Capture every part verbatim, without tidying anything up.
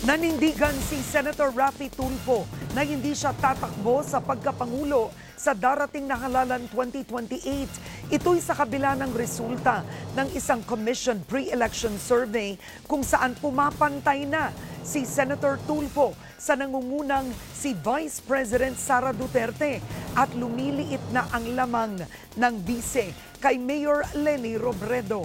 Nanindigan si Senator Raffy Tulfo na hindi siya tatakbo sa pagkapangulo sa darating na halalan twenty twenty-eight. Ito'y sa kabila ng resulta ng isang commission pre-election survey kung saan pumapantay na si Senator Tulfo sa nangungunang si Vice President Sara Duterte at lumiliit na ang lamang ng bise kay Mayor Leni Robredo.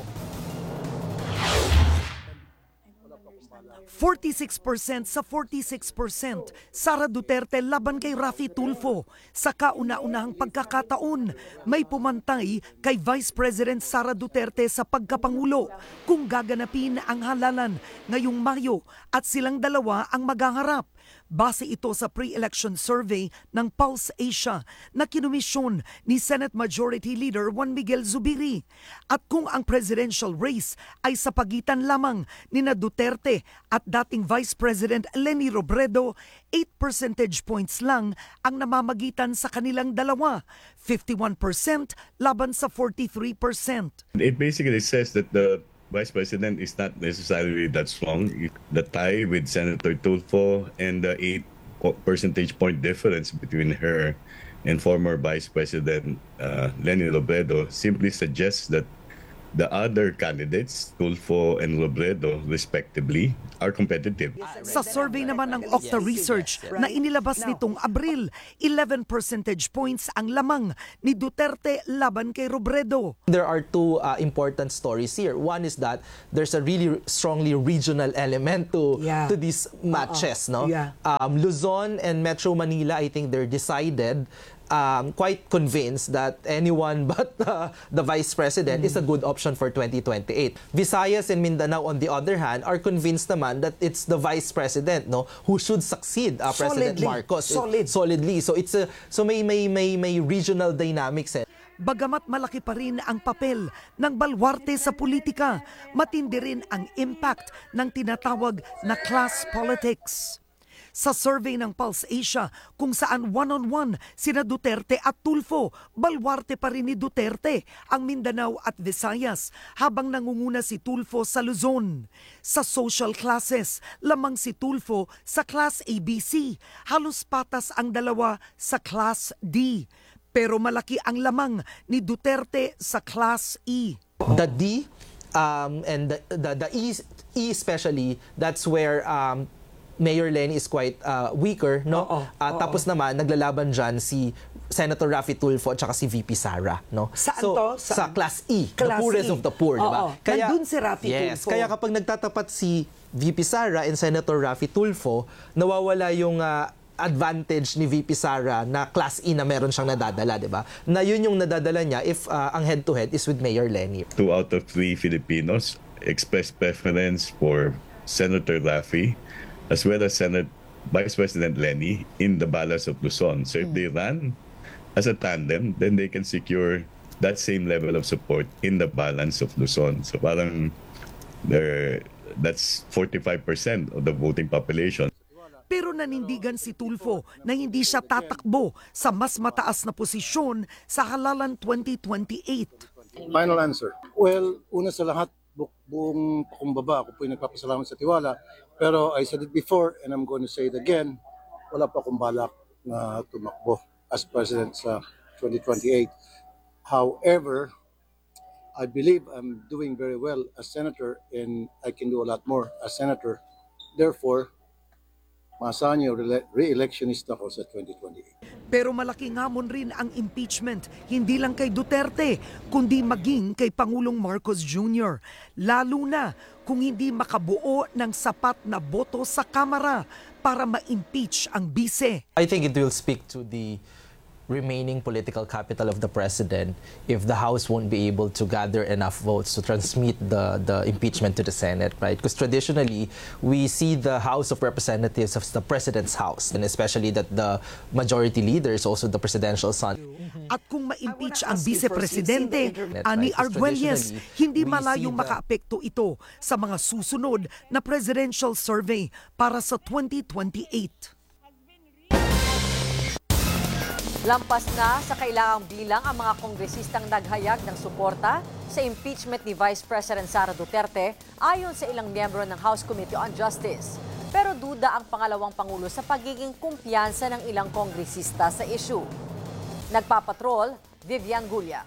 forty-six percent sa forty-six percent, Sara Duterte laban kay Raffy Tulfo. Sa kauna-unahang pagkakataon, may pumantay kay Vice President Sara Duterte sa pagkapangulo kung gaganapin ang halalan ngayong Mayo at silang dalawa ang maghaharap. Base ito sa pre-election survey ng Pulse Asia na kinumisyon ni Senate Majority Leader Juan Miguel Zubiri. At kung ang presidential race ay sa pagitan lamang ni na Duterte at dating Vice President Leni Robredo, eight percentage points lang ang namamagitan sa kanilang dalawa, fifty-one percent laban sa forty-three percent. It basically says that the Vice President is not necessarily that strong. The tie with Senator Tulfo and the eight percentage point difference between her and former Vice President uh, Leni Robredo simply suggests that the other candidates, Tulfo and Robredo, respectively, are competitive. Sa survey naman ng Okta Research na inilabas nitong Abril, eleven percentage points ang lamang ni Duterte laban kay Robredo. There are two uh, important stories here. One is that there's a really strongly regional element to Yeah. to these matches, Uh-uh. no? Yeah. Um, Luzon and Metro Manila, I think they're decided. Um, quite convinced that anyone but uh, the Vice President mm. is a good option for twenty twenty-eight. Visayas and Mindanao, on the other hand, are convinced naman that it's the Vice President, no, who should succeed uh, President Solidly. Marcos. Solid. It, solidly. So it's a so may may may may regional dynamics. Eh. Bagamat malaki pa rin ang papel ng balwarte sa politika, matindi rin ang impact ng tinatawag na class politics. Sa survey ng Pulse Asia kung saan one-on-one sina Duterte at Tulfo, balwarte pa rin ni Duterte ang Mindanao at Visayas habang nangunguna si Tulfo sa Luzon. Sa social classes, lamang si Tulfo sa Class A B C, halos patas ang dalawa sa Class D. Pero malaki ang lamang ni Duterte sa Class E. The D um, and the, the, the E, E especially, that's where um, Mayor Leni is quite uh, weaker, no? Oo, uh, oo. Tapos naman naglalaban diyan si Senator Raffy Tulfo at saka si V P Sara, no? Saan so, to? Sa Saan? Class E, Class the poorest E. of the poor, di ba? Oo, nandun si Raffy yes, Tulfo. Kaya kapag nagtatapat si V P Sara and Senator Raffy Tulfo, nawawala yung uh, advantage ni V P Sara na Class E na meron siyang nadadala, di ba? Na yun yung nadadala niya if uh, ang head-to-head is with Mayor Leni. Two out of three Filipinos express preference for Senator Raffy as well as Senate Vice President Leni in the balance of Luzon. So if they run as a tandem, then they can secure that same level of support in the balance of Luzon. So parang there, that's forty-five percent of the voting population. Pero nanindigan si Tulfo na hindi siya tatakbo sa mas mataas na posisyon sa halalan twenty twenty-eight. Final answer. Well, una sa lahat, bu buong pakumbaba, ako po'y nagpapasalamat sa tiwala. Pero I said it before and I'm going to say it again, wala pa akong balak na tumakbo as president sa twenty twenty-eight. However, I believe I'm doing very well as senator and I can do a lot more as senator. Therefore, maasahan niyo, re-electionist ako sa twenty twenty-eight. Pero malaking hamon rin ang impeachment, hindi lang kay Duterte, kundi maging kay Pangulong Marcos Junior Lalo na kung hindi makabuo ng sapat na boto sa Kamara para ma-impeach ang bise. I think it will speak to the remaining political capital of the president if the House won't be able to gather enough votes to transmit the, the impeachment to the Senate, right? Because traditionally, we see the House of Representatives as the president's house, and especially that the majority leader is also the presidential son. At kung ma-impeach ang vice-presidente, ani Arguelles, hindi malayong makaapekto ito sa mga susunod na presidential survey para sa twenty twenty-eight. Lampas na sa kailangang bilang ang mga kongresistang naghayag ng suporta sa impeachment ni Vice President Sara Duterte ayon sa ilang miyembro ng House Committee on Justice. Pero duda ang pangalawang Pangulo sa pagiging kumpiyansa ng ilang kongresista sa issue. Nagpapatrol, Vivian Gulia.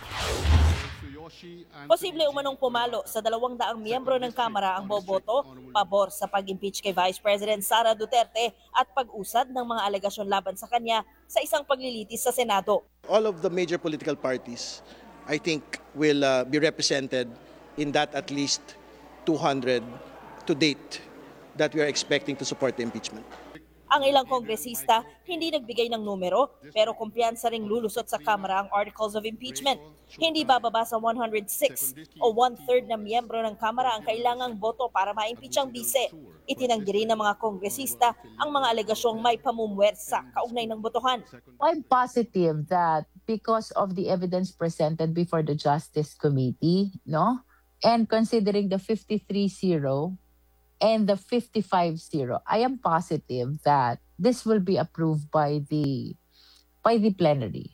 Posible umanong pumalo sa dalawang daang miyembro ng Kamara ang boboto pabor sa pag-impeach kay Vice President Sara Duterte at pag-usad ng mga alegasyon laban sa kanya sa isang paglilitis sa Senado. All of the major political parties, I think, will uh, be represented in that at least two hundred to date that we are expecting to support the impeachment. Ang ilang kongresista hindi nagbigay ng numero pero kumpiyansa ring lulusot sa Kamara ang Articles of Impeachment. Hindi bababa sa one hundred six o one-third na miyembro ng Kamara ang kailangang boto para ma-impeach ang bise. Itinanggi rin ng mga kongresista ang mga alegasyong may pamumuwersa kaugnay ng botohan. I'm positive that because of the evidence presented before the Justice Committee, no, and considering the fifty-three zero and the fifty-five zero, I am positive that this will be approved by the by the plenary.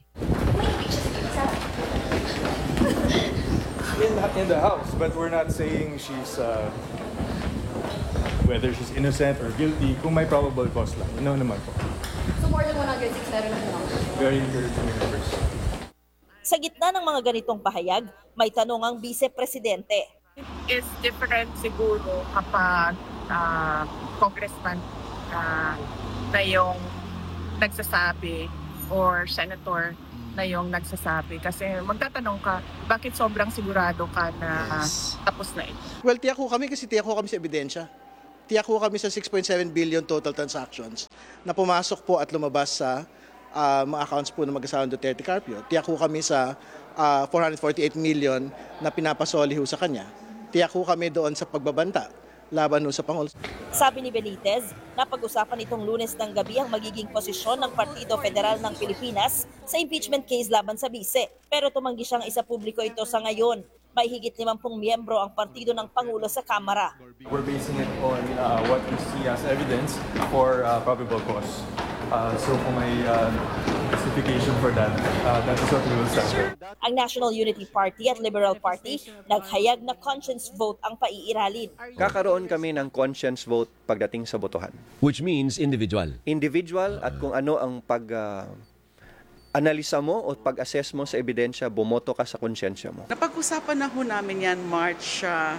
In the, in the House, but we're not saying she's uh, whether she's innocent or guilty. Kung may probable cause lang, no naman po. So more than one hundred six meron na po. Very encouraging numbers. Sa gitna ng mga ganitong pahayag, may tanong ang Vice-Presidente. Is different siguro kapag uh, congressman uh, na yung nagsasabi or senator na yung nagsasabi. Kasi magtatanong ka, bakit sobrang sigurado ka na tapos na ito? Well, tiyak ko kami kasi tiyak ko kami sa ebidensya. Tiyak ko kami sa six point seven billion total transactions na pumasok po at lumabas sa uh, mga accounts po ng mag-asawang Duterte Carpio. Tiyak ko kami sa uh, four hundred forty-eight million na pinapasoli ho sa kanya. Tiyak ko kami doon sa pagbabanta laban ho sa Pangulo. Sabi ni Benitez, napag-usapan itong Lunes ng gabi ang magiging posisyon ng Partido Federal ng Pilipinas sa impeachment case laban sa bise. Pero tumanggi siyang isa publiko ito sa ngayon. May higit limampung miyembro ang partido ng Pangulo sa Kamara. We're basing it on uh, what we see as evidence for uh, probable cause. Uh, so kung may uh, justification for that, uh, that is what we will stand. Ang National Unity Party at Liberal Party naghayag na conscience vote ang paiiralin. Kakaroon kami ng conscience vote pagdating sa botohan. Which means individual. Individual at kung ano ang pag uh, analisa mo o pag-assess mo sa ebidensya, bumoto ka sa konsyensya mo. Napag-usapan na ho namin yan March uh,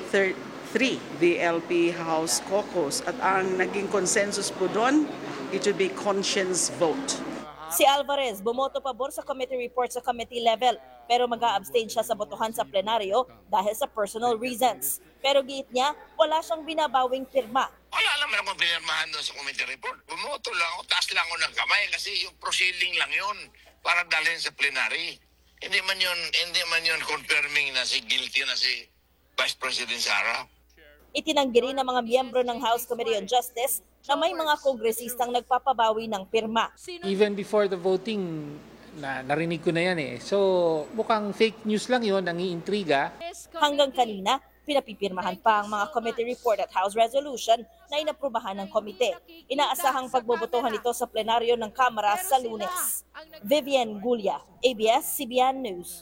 three, the L P House Caucus. At ang naging consensus po doon, it would be conscience vote. Si Alvarez bumoto pabor sa committee report sa committee level pero mag-a-abstain siya sa botohan sa plenaryo dahil sa personal reasons. Pero giit niya, wala siyang binabawing pirma. Wala naman akong pinirmahan doon sa committee report. Bumoto lang ako, taas lang ako ng kamay kasi yung proceeding lang yun para dalhin sa plenary. Hindi man yun, hindi man yun confirming na si guilty na si Vice President Sara. Itinanggi rin ng mga miyembro ng House Committee on Justice na may mga kongresistang nagpapabawi ng pirma. Even before the voting, na narinig ko na yan eh. So mukhang fake news lang yun, nangiintriga. Hanggang kanina, pinapipirmahan pa ang mga committee report at House resolution na inaprubahan ng komite. Inaasahang pagbobotohan ito sa plenaryo ng Kamara sa Lunes. Vivian Gulia, A B S C B N News.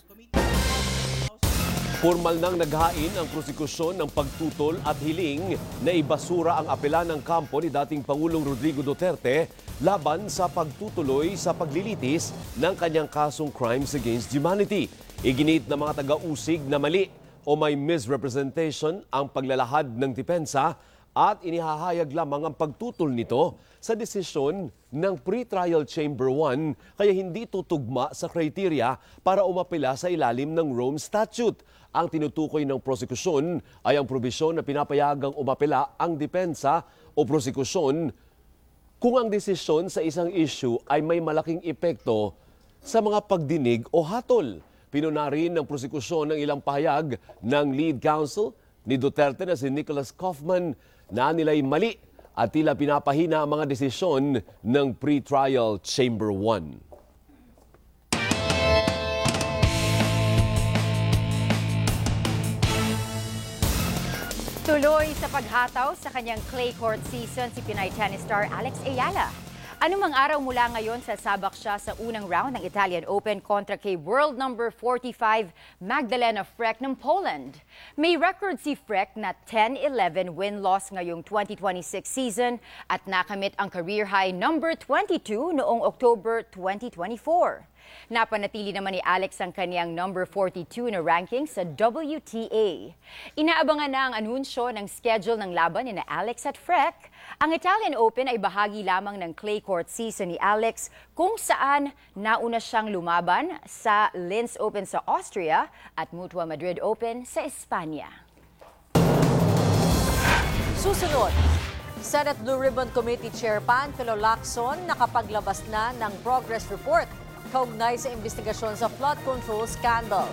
Formal nang naghain ang prosekusyon ng pagtutol at hiling na ibasura ang apela ng kampo ni dating Pangulong Rodrigo Duterte laban sa pagtutuloy sa paglilitis ng kanyang kasong crimes against humanity. Iginit ng mga taga-usig na mali o may misrepresentation ang paglalahad ng depensa at inihahayag lamang ang pagtutol nito sa desisyon ng Pre-Trial Chamber one kaya hindi tutugma sa kriteria para umapela sa ilalim ng Rome Statute. Ang tinutukoy ng prosekusyon ay ang probisyon na pinapayagang umapela ang depensa o prosekusyon kung ang desisyon sa isang issue ay may malaking epekto sa mga pagdinig o hatol. Pinuna rin ng prosekusyon ng ilang pahayag ng lead counsel ni Duterte na si Nicholas Kaufman na nila'y mali at tila pinapahina ang mga desisyon ng Pre-Trial Chamber one. Tuloy sa paghataw sa kanyang clay court season si Pinay tennis star Alex Ayala. Anumang araw mula ngayon, sasabak siya sa unang round ng Italian Open kontra kay world number forty-five Magdalena Frek ng Poland. May record si Frek na ten eleven win-loss ngayong twenty twenty-six season at nakamit ang career high number twenty-two noong October twenty twenty-four. Napanatili naman ni Alex ang kaniyang number forty-two na ranking sa W T A. Inaabangan na ang anunsyo ng schedule ng laban ni na Alex at Frek. Ang Italian Open ay bahagi lamang ng clay court season ni Alex kung saan nauna siyang lumaban sa Linz Open sa Austria at Mutua Madrid Open sa Espanya. Susunod, Senate Blue Ribbon Committee Chair Panfilo Lacson nakapaglabas na ng progress report kaugnay sa investigasyon sa flood control scandal.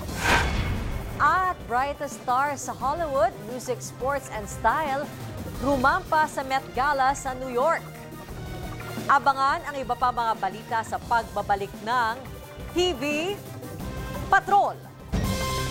At brightest star sa Hollywood, music, sports, and style, rumampa sa Met Gala sa New York. Abangan ang iba pa mga balita sa pagbabalik ng T V Patrol.